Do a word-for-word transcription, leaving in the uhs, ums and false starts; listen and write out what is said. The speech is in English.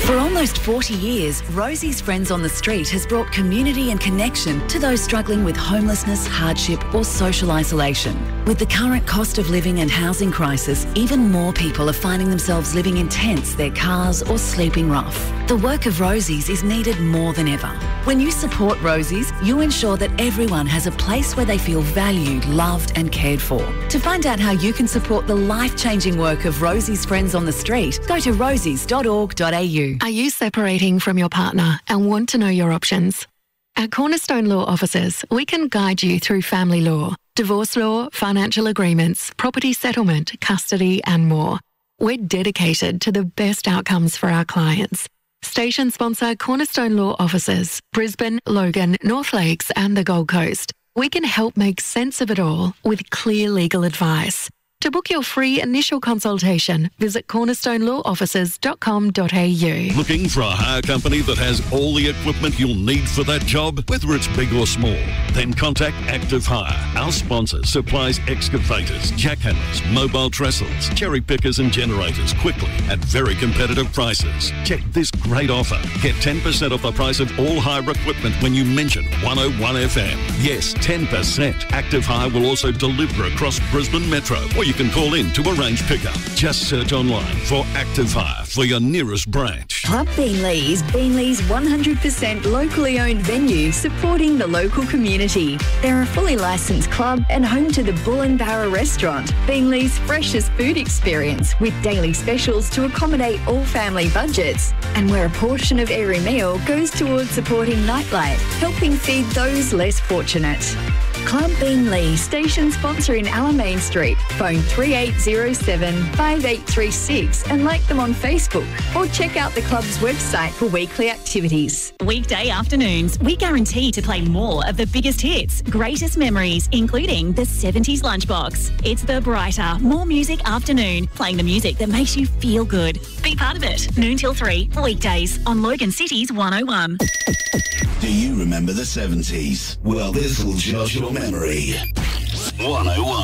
For almost forty years, Rosie's Friends on the Street has brought community and connection to those struggling with homelessness, hardship or social isolation. With the current cost of living and housing crisis, even more people are finding themselves living in tents, their cars or sleeping rough. The work of Rosie's is needed more than ever. When you support Rosie's, you ensure that everyone has a place where they feel valued, loved and cared for. To find out how you can support the life-changing work of Rosie's Friends on the Street, go to rosies dot org dot a u. Are you separating from your partner and want to know your options? At Cornerstone Law Offices, we can guide you through family law, divorce law, financial agreements, property settlement, custody and more. We're dedicated to the best outcomes for our clients. Station sponsor Cornerstone Law Offices, Brisbane, Logan, North Lakes and the Gold Coast. We can help make sense of it all with clear legal advice. To book your free initial consultation, visit cornerstone law offices dot com dot a u. Looking for a hire company that has all the equipment you'll need for that job, whether it's big or small? Then contact Active Hire. Our sponsor supplies excavators, jackhammers, mobile trestles, cherry pickers and generators quickly at very competitive prices. Check this great offer. Get ten percent off the price of all hire equipment when you mention one oh one F M. Yes, ten percent. Active Hire will also deliver across Brisbane Metro, or you can call in to arrange pickup. Just search online for Active Hire for your nearest branch. Club Beanleys, Beanleys one hundred percent locally owned venue supporting the local community. They're a fully licensed club and home to the Bull and Barra restaurant, Beanleys' freshest food experience with daily specials to accommodate all family budgets, and where a portion of every meal goes towards supporting nightlife, helping feed those less fortunate. Club Beanley, station sponsor in Alamein Street. Phone three eight zero seven, five eight three six and like them on Facebook, or check out the club's website for weekly activities. Weekday afternoons, we guarantee to play more of the biggest hits, greatest memories, including the seventies lunchbox. It's the brighter, more music afternoon, playing the music that makes you feel good. Be part of it. Noon till three, weekdays on Logan City's one oh one. Do you remember the seventies? Well, this will jog your memory. one oh one.